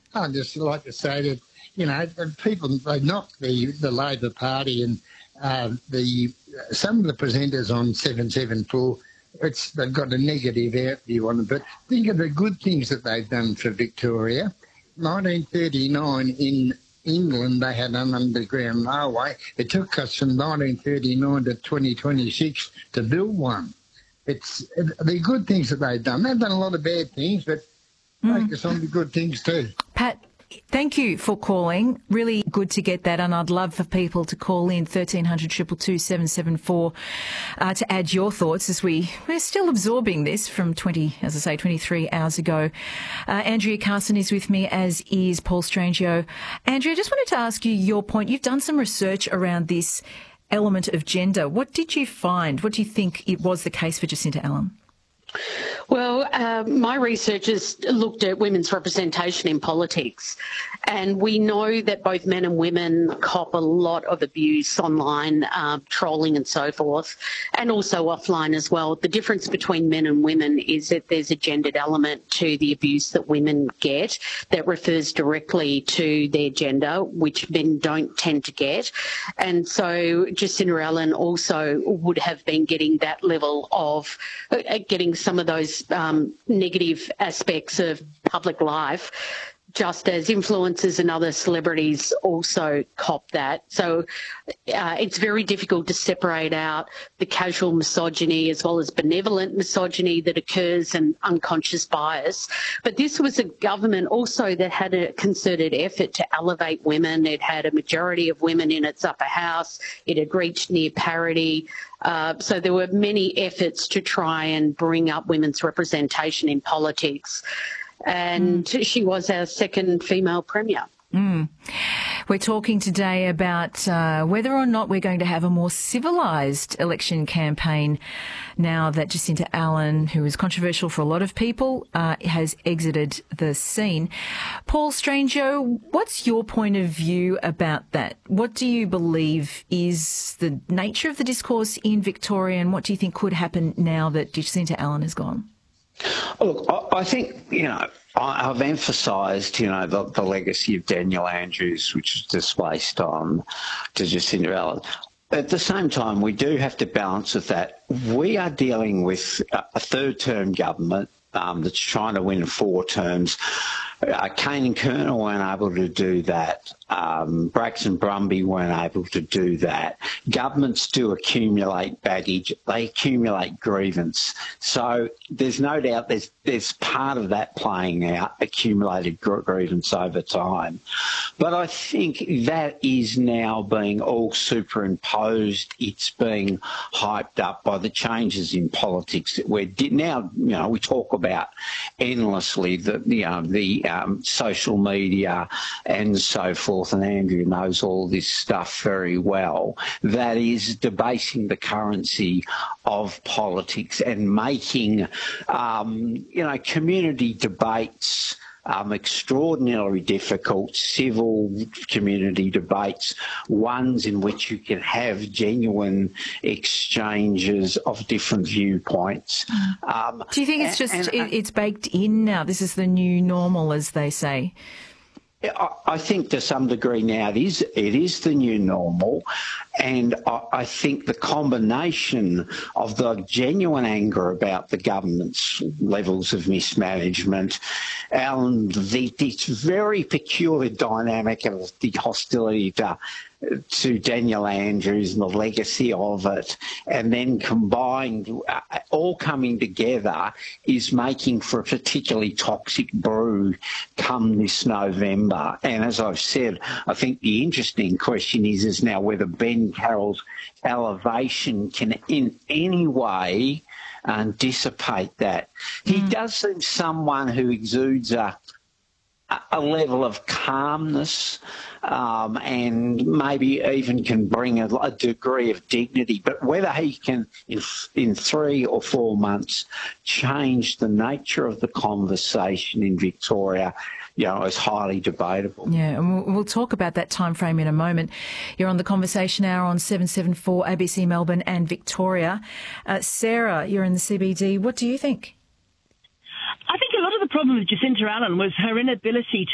I'd just like to say that, people, they knock the Labor Party and some of the presenters on 774, they've got a negative view on it. But think of the good things that they've done for Victoria. 1939 in England, they had an underground railway. It took us from 1939 to 2026 to build one. It's the good things that they've done. They've done a lot of bad things, but focus on the good things too. Pat, thank you for calling. Really good to get that, and I'd love for people to call in 1300 222 774 to add your thoughts as we're still absorbing this from 23 hours ago. Andrea Carson is with me, as is Paul Strangio. Andrea, I just wanted to ask you your point. You've done some research around this element of gender. What did you find? What do you think it was the case for Jacinta Allan? Well, my research has looked at women's representation in politics, and we know that both men and women cop a lot of abuse online, trolling and so forth, and also offline as well. The difference between men and women is that there's a gendered element to the abuse that women get that refers directly to their gender, which men don't tend to get. And so Jacinta Allan also would have been getting that level of getting some of those negative aspects of public life, just as influencers and other celebrities also cop that. So it's very difficult to separate out the casual misogyny as well as benevolent misogyny that occurs and unconscious bias. But this was a government also that had a concerted effort to elevate women. It had a majority of women in its upper house. It had reached near parity. So there were many efforts to try and bring up women's representation in politics. And she was our second female premier. We're talking today about whether or not we're going to have a more civilised election campaign now that Jacinta Allan, who is controversial for a lot of people, has exited the scene. Paul Strangio, what's your point of view about that? What do you believe is the nature of the discourse in Victoria, and what do you think could happen now that Jacinta Allan is gone? Look, I think, I've emphasised, the legacy of Daniel Andrews, which was displaced to Jacinta Allan. At the same time, we do have to balance with that. We are dealing with a third-term government that's trying to win 4 terms. Kane and Colonel weren't able to do that. Braxton Brumby weren't able to do that. Governments do accumulate baggage. They accumulate grievance. So there's no doubt there's part of that playing out, accumulated grievance over time. But I think that is now being all superimposed. It's being hyped up by the changes in politics that we're now, we talk about endlessly the social media and so forth, and Andrew knows all this stuff very well, that is debasing the currency of politics and making, community debates extraordinarily difficult, civil community debates, ones in which you can have genuine exchanges of different viewpoints. Do you think it's it's baked in now? This is the new normal, as they say. I think to some degree now it is the new normal, and I think the combination of the genuine anger about the government's levels of mismanagement and this very peculiar dynamic of the hostility to Daniel Andrews and the legacy of it, and then combined, all coming together, is making for a particularly toxic brew come this November. And as I've said, I think the interesting question is now whether Ben Carroll's elevation can in any way dissipate that. He does seem someone who exudes a level of calmness and maybe even can bring a degree of dignity. But whether he can, in 3 or 4 months, change the nature of the conversation in Victoria, is highly debatable. Yeah, and we'll talk about that time frame in a moment. You're on the Conversation Hour on 774 ABC Melbourne and Victoria. Sarah, you're in the CBD. What do you think? I think a lot of the problem with Jacinta Allan was her inability